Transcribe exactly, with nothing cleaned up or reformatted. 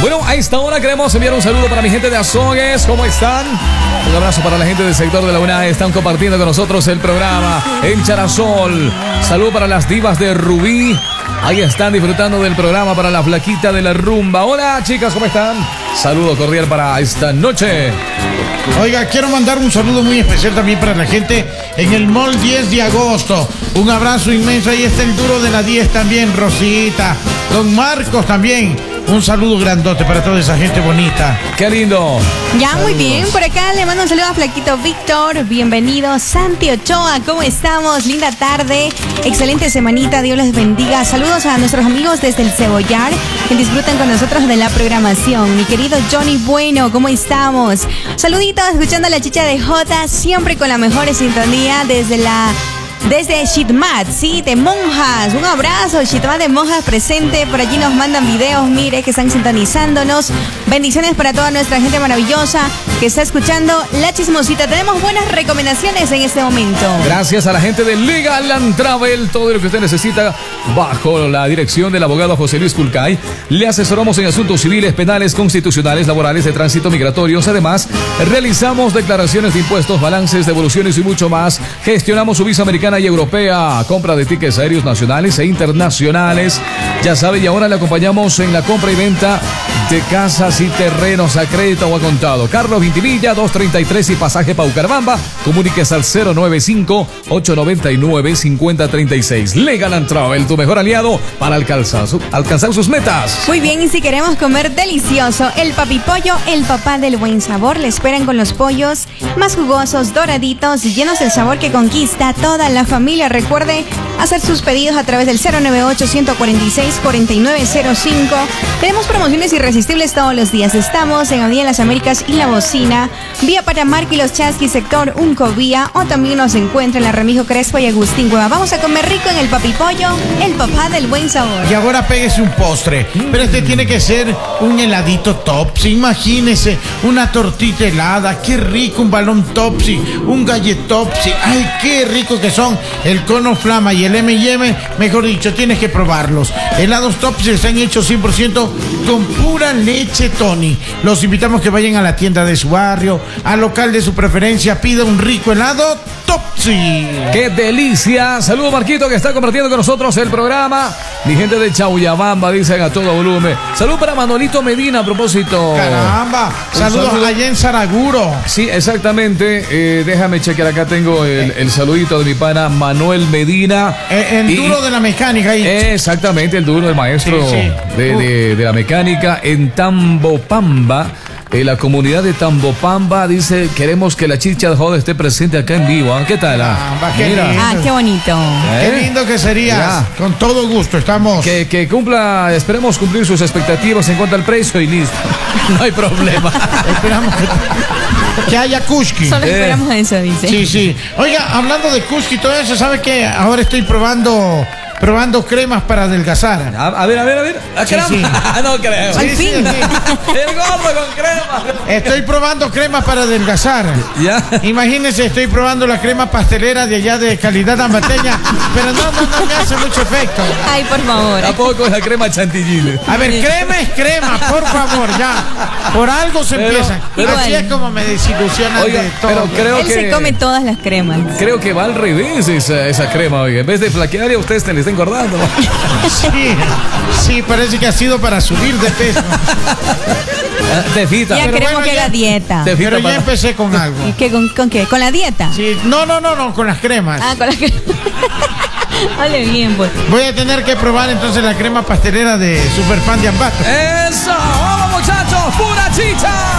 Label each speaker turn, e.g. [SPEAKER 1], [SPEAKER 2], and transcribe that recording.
[SPEAKER 1] Bueno, a esta hora queremos enviar un saludo para mi gente de Azogues. ¿Cómo están? Un abrazo para la gente del sector de la U N A. Están compartiendo con nosotros el programa en Charasol. Saludo para las divas de Rubí. Ahí están disfrutando del programa para la flaquita de la rumba. Hola, chicas, ¿cómo están? Saludo cordial para esta noche.
[SPEAKER 2] Oiga, quiero mandar un saludo muy especial también para la gente en el Mall diez de agosto. Un abrazo inmenso. Ahí está el duro de la diez también, Rosita. Don Marcos también. Un saludo grandote para toda esa gente bonita.
[SPEAKER 1] ¡Qué lindo!
[SPEAKER 3] Ya, Saludos. Muy bien. Por acá le mando un saludo a Flaquito Víctor. Bienvenido. Santi Ochoa, ¿cómo estamos? Linda tarde. Excelente semanita. Dios les bendiga. Saludos a nuestros amigos desde el Cebollar que disfrutan con nosotros de la programación. Mi querido Johnny Bueno, ¿cómo estamos? Saluditos, escuchando a la chicha de Jota, siempre con la mejor sintonía desde la... Desde Shitmat, sí, de Monjas. Un abrazo, Shitmat de Monjas presente. Por allí nos mandan videos, mire, que están sintonizándonos. Bendiciones para toda nuestra gente maravillosa que está escuchando La Chismosita. Tenemos buenas recomendaciones en este momento.
[SPEAKER 1] Gracias a la gente de Legal and Travel. Todo lo que usted necesita bajo la dirección del abogado José Luis Culcay. Le asesoramos en asuntos civiles, penales, constitucionales, laborales, de tránsito, migratorios. Además, realizamos declaraciones de impuestos, balances, devoluciones y mucho más. Gestionamos su visa americana y europea, compra de tickets aéreos nacionales e internacionales. Ya sabe, y ahora le acompañamos en la compra y venta de casas y terrenos a crédito o a contado. Carlos Vintimilla, doscientos treinta y tres y pasaje Paucarabamba. Comuníquese al cero nueve cinco, ocho nueve nueve, cinco cero tres seis. Legal and Travel, tu mejor aliado para alcanzar, su, alcanzar sus metas.
[SPEAKER 3] Muy bien, y si queremos comer delicioso, el Papipollo, el papá del buen sabor, le esperan con los pollos más jugosos, doraditos y llenos del sabor que conquista toda la familia. Recuerde hacer sus pedidos a través del cero nueve ocho, uno cuatro seis, cuatro nueve cero cinco. Tenemos promociones irresistibles todos los días. Estamos en Avenida Las Américas y La Bocina, vía Paramarco y Los Chasquis, sector Uncovía, o también nos encuentra en la Remigio Crespo y Agustín Cueva. Vamos a comer rico en el Papipollo, el papá del buen sabor.
[SPEAKER 2] Y ahora péguese un postre, pero este tiene que ser un heladito Topsy. Imagínese una tortita helada, qué rico, un balón Topsy, un gallet Topsy. Ay, qué rico que son el cono Flama y el eme y eme, mejor dicho, tienes que probarlos. Helados Topsy están hechos cien por ciento con pura leche Tony. Los invitamos que vayan a la tienda de su barrio, al local de su preferencia, pida un rico helado Topsy.
[SPEAKER 1] ¡Qué delicia! Saludos, Marquito, que está compartiendo con nosotros el programa. Mi gente de Chauyabamba, dicen a todo volumen. Salud para Manolito Medina, a propósito.
[SPEAKER 2] Caramba, saludos saludo. allá en Saraguro.
[SPEAKER 1] Sí, exactamente. Eh, déjame chequear, acá tengo el, el saludito de mi pana Manuel Medina.
[SPEAKER 2] Eh, el y, duro de la mecánica ahí.
[SPEAKER 1] Eh, exactamente, el duro, el maestro sí, sí. De, de, de la mecánica en Tambopamba. Eh, la comunidad de Tambopamba dice: queremos que la chicha de Joda esté presente acá en vivo. ¿Ah? ¿Qué tal?
[SPEAKER 2] Ah, qué
[SPEAKER 3] Mira. Ah, qué bonito.
[SPEAKER 2] ¿Eh? Qué lindo que sería. Ya. Con todo gusto, estamos.
[SPEAKER 1] Que, que cumpla, esperemos cumplir sus expectativas en cuanto al precio y listo. No hay problema.
[SPEAKER 2] Esperamos que, que haya kushki.
[SPEAKER 3] Solo esperamos eh. eso, dice.
[SPEAKER 2] Sí, sí. Oiga, hablando de kushki y todo eso, ¿sabe qué? Ahora estoy probando. Probando cremas para adelgazar.
[SPEAKER 1] A, a ver, a ver, a ver. ¿A
[SPEAKER 2] sí, sí.
[SPEAKER 1] No creo.
[SPEAKER 3] Sí,
[SPEAKER 1] sí,
[SPEAKER 3] sí,
[SPEAKER 1] sí. El gordo con crema.
[SPEAKER 2] Estoy probando cremas para adelgazar.
[SPEAKER 1] Ya.
[SPEAKER 2] Imagínense, estoy probando la crema pastelera de allá de calidad ambateña, pero no, no, no me hace mucho efecto.
[SPEAKER 3] Ay, por favor.
[SPEAKER 1] Tampoco es la crema chantilly.
[SPEAKER 2] A ver, crema es crema, por favor, ya. Por algo se pero, empieza. Pero, Así es como me desilusionan oiga, de todo.
[SPEAKER 1] Pero creo
[SPEAKER 3] Él
[SPEAKER 1] que,
[SPEAKER 3] se come todas las cremas.
[SPEAKER 1] Creo que va al revés esa, esa crema, oiga. En vez de flaquear, a ustedes les está engordando.
[SPEAKER 2] Sí, sí, parece que ha sido para subir de peso.
[SPEAKER 1] Te fita.
[SPEAKER 3] Ya pero queremos bueno, que haga dieta.
[SPEAKER 2] Te pero para... ya empecé con algo.
[SPEAKER 3] ¿Y qué, con, con qué? ¿Con la dieta?
[SPEAKER 2] Sí, no, no, no, no, con las cremas.
[SPEAKER 3] Ah, con las cremas. Vale bien, pues.
[SPEAKER 2] Voy a tener que probar entonces la crema pastelera de Superfan de Ambato.
[SPEAKER 1] ¡Eso! ¡Vamos, muchachos! ¡Pura chicha!